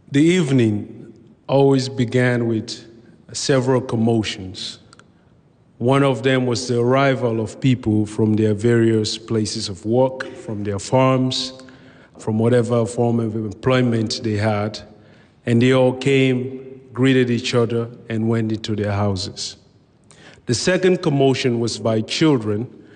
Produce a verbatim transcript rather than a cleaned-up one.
The evening always began with several commotions. One of them was the arrival of people from their various places of work, from their farms, from whatever form of employment they had, and they all came, greeted each other, and went into their houses. The second commotion was by children